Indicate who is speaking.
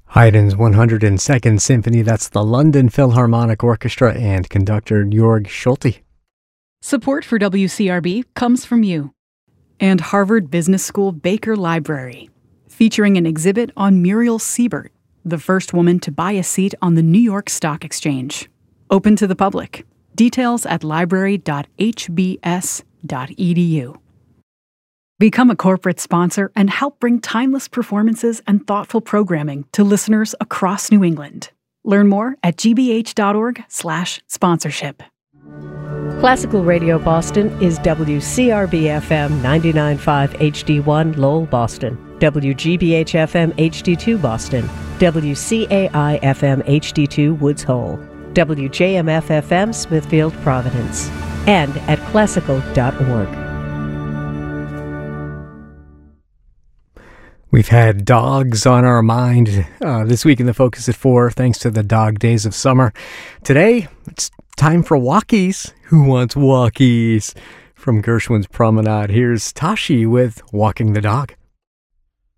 Speaker 1: Haydn's 102nd Symphony, that's the London Philharmonic Orchestra and conductor Jörg Schulte.
Speaker 2: Support for WCRB comes from you and Harvard Business School Baker Library, featuring an exhibit on Muriel Siebert, the first woman to buy a seat on the New York Stock Exchange. Open to the public. Details at library.hbs.edu. Become a corporate sponsor and help bring timeless performances and thoughtful programming to listeners across New England. Learn more at gbh.org/sponsorship.
Speaker 3: Classical Radio Boston is WCRB-FM 99.5 HD1 Lowell, Boston, WGBH-FM HD2 Boston, WCAI-FM HD2 Woods Hole, WJMF-FM Smithfield, Providence, and at classical.org.
Speaker 1: We've had dogs on our mind this week in the Focus at 4, thanks to the dog days of summer. Today, it's time for walkies. Who wants walkies? From Gershwin's Promenade, here's Tashi with Walking the Dog.